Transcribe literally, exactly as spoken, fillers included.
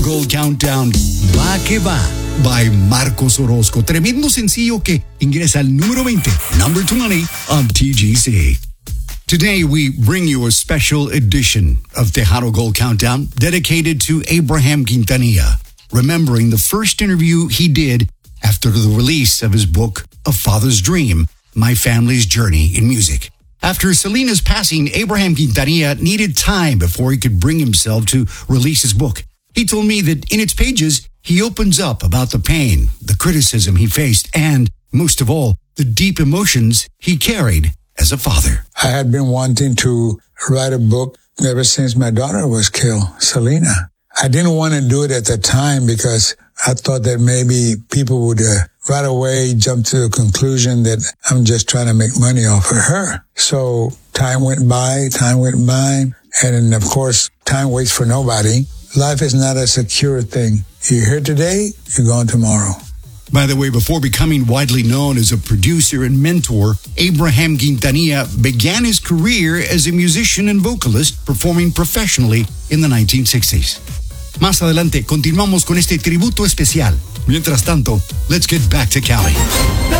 Gold Countdown, Va que Va, by Marcos Orozco. Tremendo sencillo que ingresa al número veinte, number twenty on T G C. Today we bring you a special edition of Tejano Gold Countdown dedicated to Abraham Quintanilla, remembering the first interview he did after the release of his book, A Father's Dream, My Family's Journey in Music. After Selena's passing, Abraham Quintanilla needed time before he could bring himself to release his book. He told me that in its pages, he opens up about the pain, the criticism he faced, and, most of all, the deep emotions he carried as a father. I had been wanting to write a book ever since my daughter was killed, Selena. I didn't want to do it at the time because I thought that maybe people would uh, right away jump to the conclusion that I'm just trying to make money off of her. So time went by, time went by, and of course, time waits for nobody. Life is not a secure thing. You're here today, you're gone tomorrow. By the way, before becoming widely known as a producer and mentor, Abraham Quintanilla began his career as a musician and vocalist, performing professionally in the nineteen sixties. Más adelante, continuamos con este tributo especial. Mientras tanto, let's get back to Cali.